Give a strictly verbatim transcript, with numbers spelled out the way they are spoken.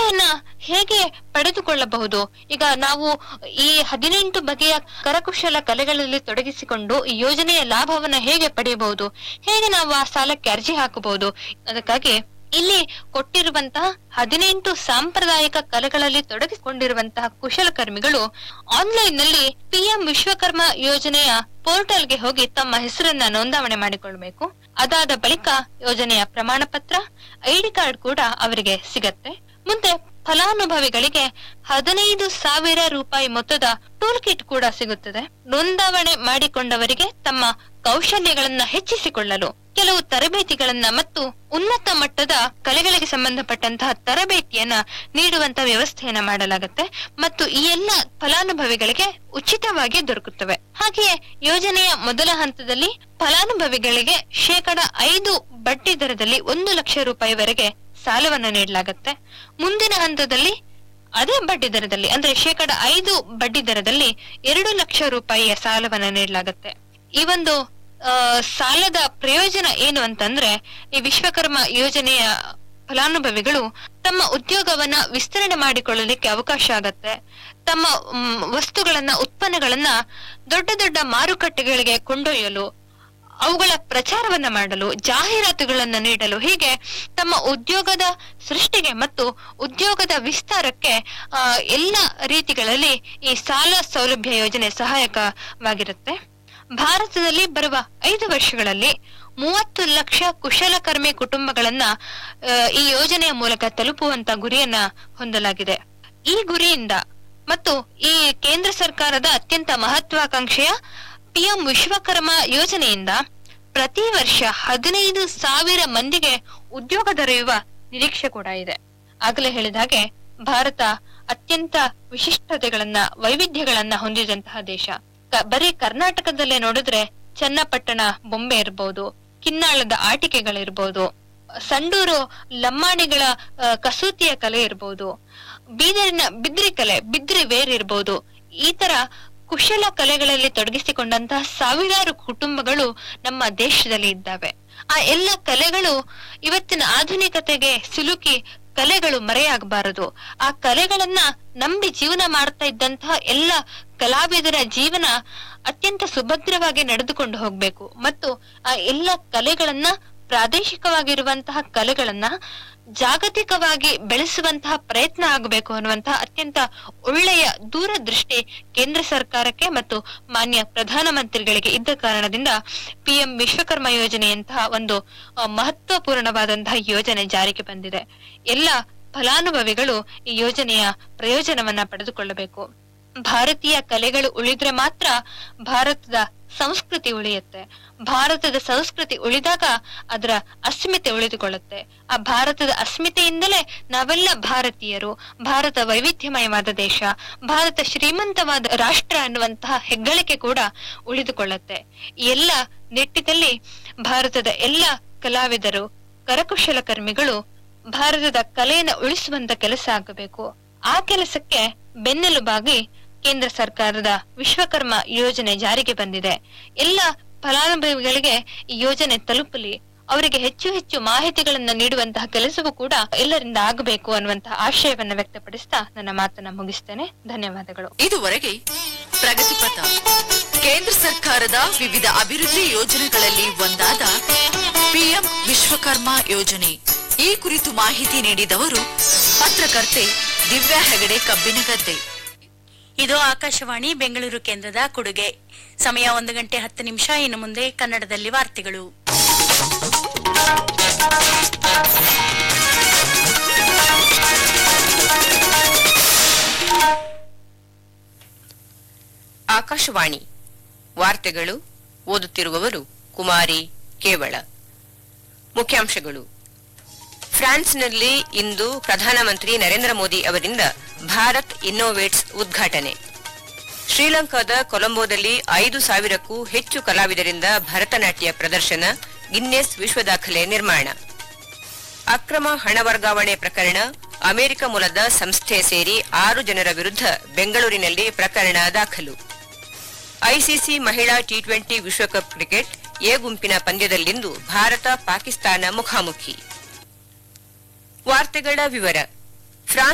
ವಿದ್ಯೆಯನ್ನ ಹೇಗೆ ಪಡೆದುಕೊಳ್ಳಬಹುದು? ಈಗ ನಾವು ಈ ಹದಿನೆಂಟು ಬಗೆಯ ಕರಕುಶಲ ಕಲೆಗಳಲ್ಲಿ ತೊಡಗಿಸಿಕೊಂಡು ಈ ಯೋಜನೆಯ ಲಾಭವನ್ನ ಹೇಗೆ ಪಡೆಯಬಹುದು, ಹೇಗೆ ನಾವು ಆ ಸಾಲಕ್ಕೆ ಅರ್ಜಿ ಹಾಕಬಹುದು? ಅದಕ್ಕಾಗಿ ಇಲ್ಲಿ ಕೊಟ್ಟಿರುವಂತಹ ಹದಿನೆಂಟು ಸಾಂಪ್ರದಾಯಿಕ ಕಲೆಗಳಲ್ಲಿ ತೊಡಗಿಸಿಕೊಂಡಿರುವಂತಹ ಕುಶಲಕರ್ಮಿಗಳು ಆನ್ಲೈನ್ ನಲ್ಲಿ ಪಿಎಂ ವಿಶ್ವಕರ್ಮ ಯೋಜನೆಯ ಪೋರ್ಟಲ್ಗೆ ಹೋಗಿ ತಮ್ಮ ಹೆಸರನ್ನ ನೋಂದಾವಣೆ ಮಾಡಿಕೊಳ್ಬೇಕು. ಅದಾದ ಬಳಿಕ ಯೋಜನೆಯ ಪ್ರಮಾಣ ಪತ್ರ, ಐಡಿ ಕಾರ್ಡ್ ಕೂಡ ಅವರಿಗೆ ಸಿಗತ್ತೆ. ಮುಂದೆ ಫಲಾನುಭವಿಗಳಿಗೆ ಹದಿನೈದು ಸಾವಿರ ರೂಪಾಯಿ ಮೊತ್ತದ ಟೂಲ್ ಕಿಟ್ ಕೂಡ ಸಿಗುತ್ತದೆ. ನೋಂದಾವಣೆ ಮಾಡಿಕೊಂಡವರಿಗೆ ತಮ್ಮ ಕೌಶಲ್ಯಗಳನ್ನ ಹೆಚ್ಚಿಸಿಕೊಳ್ಳಲು ಕೆಲವು ತರಬೇತಿಗಳನ್ನ ಮತ್ತು ಉನ್ನತ ಮಟ್ಟದ ಕಲೆಗಳಿಗೆ ಸಂಬಂಧಪಟ್ಟಂತಹ ತರಬೇತಿಯನ್ನ ನೀಡುವಂತ ವ್ಯವಸ್ಥೆಯನ್ನ ಮಾಡಲಾಗುತ್ತೆ ಮತ್ತು ಈ ಎಲ್ಲ ಫಲಾನುಭವಿಗಳಿಗೆ ಉಚಿತವಾಗಿ ದೊರಕುತ್ತವೆ. ಹಾಗೆಯೇ ಯೋಜನೆಯ ಮೊದಲ ಹಂತದಲ್ಲಿ ಫಲಾನುಭವಿಗಳಿಗೆ ಶೇಕಡ ಐದು ಬಡ್ಡಿ ದರದಲ್ಲಿ ಒಂದು ಲಕ್ಷ ರೂಪಾಯಿವರೆಗೆ ಸಾಲವನ್ನು ನೀಡಲಾಗುತ್ತೆ. ಮುಂದಿನ ಹಂತದಲ್ಲಿ ಅದೇ ಬಡ್ಡಿ ದರದಲ್ಲಿ ಅಂದ್ರೆ ಶೇಕಡ ಐದು ಬಡ್ಡಿ ದರದಲ್ಲಿ ಎರಡು ಲಕ್ಷ ರೂಪಾಯಿಯ ಸಾಲವನ್ನ ನೀಡಲಾಗುತ್ತೆ. ಈ ಒಂದು ಅಹ್ ಸಾಲದ ಪ್ರಯೋಜನ ಏನು ಅಂತಂದ್ರೆ, ಈ ವಿಶ್ವಕರ್ಮ ಯೋಜನೆಯ ಫಲಾನುಭವಿಗಳು ತಮ್ಮ ಉದ್ಯೋಗವನ್ನ ವಿಸ್ತರಣೆ ಮಾಡಿಕೊಳ್ಳಲಿಕ್ಕೆ ಅವಕಾಶ ಆಗತ್ತೆ. ತಮ್ಮ ವಸ್ತುಗಳನ್ನ ಉತ್ಪನ್ನಗಳನ್ನ ದೊಡ್ಡ ದೊಡ್ಡ ಮಾರುಕಟ್ಟೆಗಳಿಗೆ ಕೊಂಡೊಯ್ಯಲು, ಅವುಗಳ ಪ್ರಚಾರವನ್ನ ಮಾಡಲು, ಜಾಹೀರಾತುಗಳನ್ನ ನೀಡಲು, ಹೀಗೆ ತಮ್ಮ ಉದ್ಯೋಗದ ಸೃಷ್ಟಿಗೆ ಮತ್ತು ಉದ್ಯೋಗದ ವಿಸ್ತಾರಕ್ಕೆ ಆ ಎಲ್ಲ ರೀತಿಗಳಲ್ಲಿ ಈ ಸಾಲ ಸೌಲಭ್ಯ ಯೋಜನೆ ಸಹಾಯಕವಾಗಿರುತ್ತೆ. ಭಾರತದಲ್ಲಿ ಬರುವ ಐದು ವರ್ಷಗಳಲ್ಲಿ ಮೂವತ್ತು ಲಕ್ಷ ಕುಶಲಕರ್ಮಿ ಕುಟುಂಬಗಳನ್ನ ಈ ಯೋಜನೆಯ ಮೂಲಕ ತಲುಪುವಂತ ಗುರಿಯನ್ನ ಹೊಂದಲಾಗಿದೆ. ಈ ಗುರಿಯಿಂದ ಮತ್ತು ಈ ಕೇಂದ್ರ ಸರ್ಕಾರದ ಅತ್ಯಂತ ಮಹತ್ವಾಕಾಂಕ್ಷೆಯ ಪಿಎಂ ವಿಶ್ವಕರ್ಮ ಯೋಜನೆಯಿಂದ ಪ್ರತಿ ವರ್ಷ ಹದಿನೈದು ಸಾವಿರ ಮಂದಿಗೆ ಉದ್ಯೋಗ ದೊರೆಯುವ ನಿರೀಕ್ಷೆ ಕೂಡ ಇದೆ. ಆಗಲೇ ಹೇಳಿದ ಹಾಗೆ ಭಾರತ ಅತ್ಯಂತ ವಿಶಿಷ್ಟತೆಗಳನ್ನ, ವೈವಿಧ್ಯಗಳನ್ನ ಹೊಂದಿದಂತಹ ದೇಶ. ಬರೀ ಕರ್ನಾಟಕದಲ್ಲೇ ನೋಡಿದ್ರೆ ಚನ್ನಪಟ್ಟಣ ಬೊಂಬೆ ಇರ್ಬೋದು, ಕಿನ್ನಾಳದ ಆಟಿಕೆಗಳಿರ್ಬೋದು, ಸಂಡೂರು ಲಮ್ಮಾಣಿಗಳ ಕಸೂತಿಯ ಕಲೆ ಇರ್ಬೋದು, ಬೀದರಿನ ಬಿದ್ರಿ ಕಲೆ, ಬಿದ್ರಿ ವೇರ್ ಇರ್ಬೋದು. ಈ ತರ ಕುಶಲ ಕಲೆಗಳಲ್ಲಿ ತೊಡಗಿಸಿಕೊಂಡಂತಹ ಸಾವಿರಾರು ಕುಟುಂಬಗಳು ನಮ್ಮ ದೇಶದಲ್ಲಿ ಇದ್ದಾವೆ. ಆ ಎಲ್ಲ ಕಲೆಗಳು ಇವತ್ತಿನ ಆಧುನಿಕತೆಗೆ ಸಿಲುಕಿ ಕಲೆಗಳು ಮರೆಯಾಗಬಾರದು. ಆ ಕಲೆಗಳನ್ನ ನಂಬಿ ಜೀವನ ಮಾಡ್ತಾ ಇದ್ದಂತಹ ಎಲ್ಲ ಕಲಾವಿದರ ಜೀವನ ಅತ್ಯಂತ ಸುಭದ್ರವಾಗಿ ನಡೆದುಕೊಂಡು ಹೋಗ್ಬೇಕು ಮತ್ತು ಆ ಎಲ್ಲ ಕಲೆಗಳನ್ನ, ಪ್ರಾದೇಶಿಕವಾಗಿರುವಂತಹ ಕಲೆಗಳನ್ನ ಜಾಗತಿಕವಾಗಿ ಬೆಳೆಸುವಂತಹ ಪ್ರಯತ್ನ ಆಗಬೇಕು ಅನ್ನುವಂತಹ ಅತ್ಯಂತ ಒಳ್ಳೆಯ ದೂರದೃಷ್ಟಿ ಕೇಂದ್ರ ಸರ್ಕಾರಕ್ಕೆ ಮತ್ತು ಮಾನ್ಯ ಪ್ರಧಾನಮಂತ್ರಿಗಳಿಗೆ ಇದ್ದ ಕಾರಣದಿಂದ ಪಿಎಂ ವಿಶ್ವಕರ್ಮ ಯೋಜನೆಯಂತಹ ಒಂದು ಮಹತ್ವಪೂರ್ಣವಾದಂತಹ ಯೋಜನೆ ಜಾರಿಗೆ ಬಂದಿದೆ. ಎಲ್ಲ ಫಲಾನುಭವಿಗಳು ಈ ಯೋಜನೆಯ ಪ್ರಯೋಜನವನ್ನ ಪಡೆದುಕೊಳ್ಳಬೇಕು. ಭಾರತೀಯ ಕಲೆಗಳು ಉಳಿದ್ರೆ ಮಾತ್ರ ಭಾರತದ ಸಂಸ್ಕೃತಿ ಉಳಿಯುತ್ತೆ. ಭಾರತದ ಸಂಸ್ಕೃತಿ ಉಳಿದಾಗ ಅದರ ಅಸ್ಮಿತೆ ಉಳಿದುಕೊಳ್ಳುತ್ತೆ. ಆ ಭಾರತದ ಅಸ್ಮಿತೆಯಿಂದಲೇ ನಾವೆಲ್ಲ ಭಾರತೀಯರು, ಭಾರತ ವೈವಿಧ್ಯಮಯವಾದ ದೇಶ, ಭಾರತ ಶ್ರೀಮಂತವಾದ ರಾಷ್ಟ್ರ ಅನ್ನುವಂತಹ ಹೆಗ್ಗಳಿಕೆ ಕೂಡ ಉಳಿದುಕೊಳ್ಳುತ್ತೆ. ಎಲ್ಲ ನಿಟ್ಟಿನಲ್ಲಿ ಭಾರತದ ಎಲ್ಲ ಕಲಾವಿದರು, ಕರಕುಶಲ ಕರ್ಮಿಗಳು ಭಾರತದ ಕಲೆಯನ್ನು ಉಳಿಸುವಂತ ಕೆಲಸ ಆಗಬೇಕು. ಆ ಕೆಲಸಕ್ಕೆ ಬೆನ್ನೆಲುಬಾಗಿ ಕೇಂದ್ರ ಸರ್ಕಾರದ ವಿಶ್ವಕರ್ಮ ಯೋಜನೆ ಜಾರಿಗೆ ಬಂದಿದೆ. ಎಲ್ಲ ಫಲಾನುಭವಿಗಳಿಗೆ ಈ ಯೋಜನೆ ತಲುಪಲಿ, ಅವರಿಗೆ ಹೆಚ್ಚು ಹೆಚ್ಚು ಮಾಹಿತಿಗಳನ್ನ ನೀಡುವಂತಹ ಕೆಲಸವೂ ಕೂಡ ಎಲ್ಲರಿಂದ ಆಗಬೇಕು ಅನ್ನುವಂತಹ ಆಶಯವನ್ನ ವ್ಯಕ್ತಪಡಿಸ್ತಾ ನನ್ನ ಮಾತನ್ನ ಮುಗಿಸ್ತೇನೆ. ಧನ್ಯವಾದಗಳು. ಇದುವರೆಗೆ ಪ್ರಗತಿಪಥ ಕೇಂದ್ರ ಸರ್ಕಾರದ ವಿವಿಧ ಅಭಿವೃದ್ಧಿ ಯೋಜನೆಗಳಲ್ಲಿ ಒಂದಾದ ಪಿಎಂ ವಿಶ್ವಕರ್ಮ ಯೋಜನೆ ಈ ಕುರಿತು ಮಾಹಿತಿ ನೀಡಿದವರು ಪತ್ರಕರ್ತೆ ದಿವ್ಯಾ ಹೆಗಡೆ ಕಬ್ಬಿನಗದ್ದೆ. ಇದು ಆಕಾಶವಾಣಿ ಬೆಂಗಳೂರು ಕೇಂದ್ರದ ಕೊಡುಗೆ. ಸಮಯ ಒಂದು ಗಂಟೆ ಹತ್ತು ನಿಮಿಷ. ಇನ್ನು ಮುಂದೆ ಕನ್ನಡದಲ್ಲಿ ವಾರ್ತೆಗಳು. ಆಕಾಶವಾಣಿ ವಾರ್ತೆಗಳು. ಓದುತ್ತಿರುವವರು ಕುಮಾರಿ ಕೇವಳ. ಮುಖ್ಯಾಂಶಗಳು. ಫ್ರಾನ್ಸ್ನಲ್ಲಿ ಇಂದು ಪ್ರಧಾನಮಂತ್ರಿ ನರೇಂದ್ರ ಮೋದಿ ಅವರಿಂದ ಭಾರತ್ ಇನ್ನೋವೇಟ್ಸ್ ಉದ್ಘಾಟನೆ. ಶ್ರೀಲಂಕಾದ ಕೊಲಂಬೋದಲ್ಲಿ ಐದು ಸಾವಿರಕ್ಕೂ ಹೆಚ್ಚು ಕಲಾವಿದರಿಂದ ಭರತನಾಟ್ಯ ಪ್ರದರ್ಶನ, ಗಿನ್ನೆಸ್ ವಿಶ್ವ ದಾಖಲೆ ನಿರ್ಮಾಣ. ಅಕ್ರಮ ಹಣ ವರ್ಗಾವಣೆ ಪ್ರಕರಣ, ಅಮೆರಿಕ ಮೂಲದ ಸಂಸ್ಥೆ ಸೇರಿ ಆರು ಜನರ ವಿರುದ್ಧ ಬೆಂಗಳೂರಿನಲ್ಲಿ ಪ್ರಕರಣ ದಾಖಲು. ಐಸಿಸಿ ಮಹಿಳಾ ಟಿ ಟ್ವೆಂಟಿ ವಿಶ್ವಕಪ್ ಕ್ರಿಕೆಟ್ ಎ ಗುಂಪಿನ ಪಂದ್ಯದಲ್ಲಿಂದು ಭಾರತ ಪಾಕಿಸ್ತಾನ ಮುಖಾಮುಖಿ. ವಾರ್ತೆಗಳ ವಿವರ.